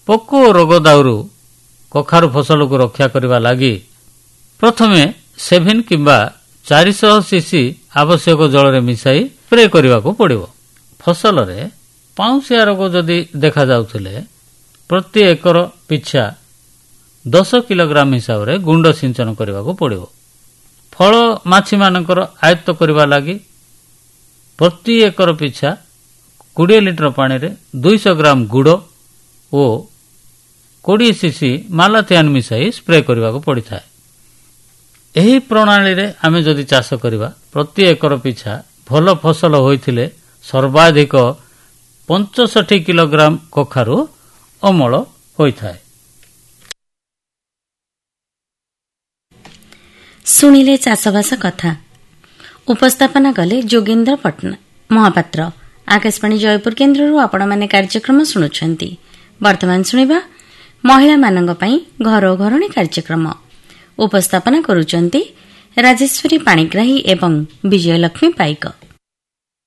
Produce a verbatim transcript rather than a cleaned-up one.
ପୋକ ଓ ରୋଗ ଦାଉରୁ କଖାରୁ ଫସଲକୁ ରକ୍ଷା କରିବା ଲାଗି ପ୍ରଥମେ ସେଭେନ କିମ୍ବା ଚାରିଶହ ସିସି ଆବଶ୍ୟକ ଜଳରେ ମିଶାଇ ସ୍ପ୍ରେ କରିବାକୁ ପଡ଼ିବ। ଫସଲରେ ପାଉଁଶିଆ ରୋଗ ଯଦି ଦେଖାଯାଉଥିଲେ ପ୍ରତି ଏକର ପିଛା ଦଶ କିଲୋଗ୍ରାମ ହିସାବରେ ଗୁଣ୍ଡ ସିଞ୍ଚନ କରିବାକୁ ପଡ଼ିବ। ଫଳ ମାଛିମାନଙ୍କର ଆୟତ୍ତ କରିବା ଲାଗି ପ୍ରତି ଏକର ପିଛା କୋଡ଼ିଏ ଲିଟର ପାଣିରେ ଦୁଇଶହ ଗ୍ରାମ ଗୁଡ଼ ଓ କୋଡ଼ିଏ ସିସି ମାଲାଥିଆନ୍ ମିଶାଇ ସ୍ପ୍ରେ କରିବାକୁ ପଡ଼ିଥାଏ। ଏହି ପ୍ରଣାଳୀରେ ଆମେ ଯଦି ଚାଷ କରିବା ପ୍ରତି ଏକର ପିଛା ଭଲ ଫସଲ ହୋଇଥିଲେ ସର୍ବାଧିକ ପଞ୍ଚଷଠି କିଲୋଗ୍ରାମ କଖାରୁ ଅମଳ ହୋଇଥାଏ। ଶୁଣିଲେ ଚାଷବାସ କଥା। ଉପସ୍ଥାପନା କଲେ ଯୋଗେନ୍ଦ୍ର ପଟ୍ଟନା ମହାପାତ୍ର। ଆକାଶବାଣୀ ଜୟପୁର କେନ୍ଦ୍ରରୁ ଆପଣମାନେ କାର୍ଯ୍ୟକ୍ରମ ଶୁଣୁଛନ୍ତି। ବର୍ତ୍ତମାନ ଶୁଣିବା ମହିଳାମାନଙ୍କ ପାଇଁ ଘର ଓ ଘରଣୀ କାର୍ଯ୍ୟକ୍ରମ। ଉପସ୍ଥାପନା କରୁଛନ୍ତି ରାଜେଶ୍ୱରୀ ପାଣିଗ୍ରାହୀ ଏବଂ ବିଜୟଲକ୍ଷ୍ମୀ ପାଇକ।